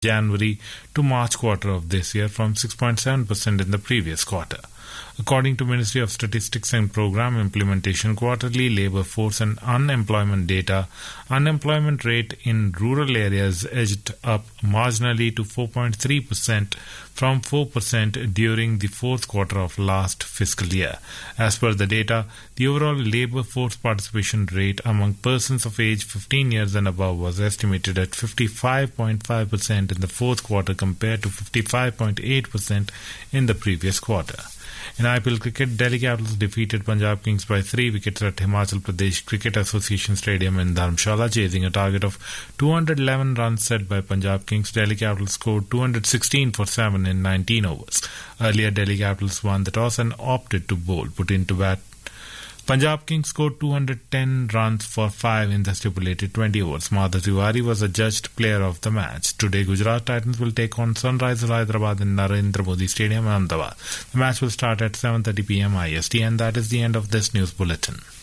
January to March quarter of this year from 6.7% in the previous quarter. According to Ministry of Statistics and Program Implementation quarterly labor force and unemployment data, unemployment rate in rural areas edged up marginally to 4.3% from 4% during the fourth quarter of last fiscal year. As per the data, the overall labor force participation rate among persons of age 15 years and above was estimated at 55.5% in the fourth quarter compared to 55.8% in the previous quarter. In IPL cricket, Delhi Capitals defeated Punjab Kings by 3 wickets at Himachal Pradesh Cricket Association Stadium in Dharamshala, chasing a target of 211 runs set by Punjab Kings. Delhi Capitals scored 216 for 7 in 19 overs. Earlier, Delhi Capitals won the toss and opted to bowl, put into bat. Punjab Kings scored 210 runs for 5 in the stipulated 20 overs. Madhav Tiwari was adjudged player of the match. Today, Gujarat Titans will take on Sunrisers Hyderabad in Narendra Modi Stadium, Ahmedabad. The match will start at 7:30 p.m. IST, and that is the end of this news bulletin.